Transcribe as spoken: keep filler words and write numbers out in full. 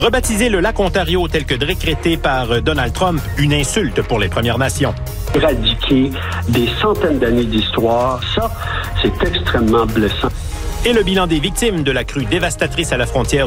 Rebaptiser le lac Ontario tel que décrété par Donald Trump, une insulte pour les Premières Nations. Éradiquer des centaines d'années d'histoire, ça, c'est extrêmement blessant. Et le bilan des victimes de la crue dévastatrice à la frontière